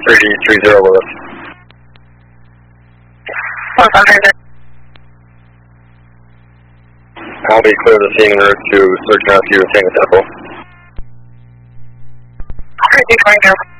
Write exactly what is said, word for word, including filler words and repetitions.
three D three zero with us. one hundred. I'll be clear the scene en route to search and rescue San Temple. three D twenty.